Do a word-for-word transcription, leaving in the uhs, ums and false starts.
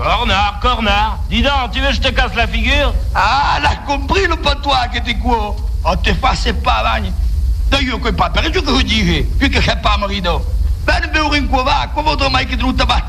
Cornard, cornard. Dis donc, tu veux que je te casse la figure? Ah, l'as compris le patois que t'es quoi? Oh, te fasse pas, vagne. D'ailleurs, que pas, per tu che dici? Più che c'è pas marido. Ben, beure in qua va, come vuoi mai che tu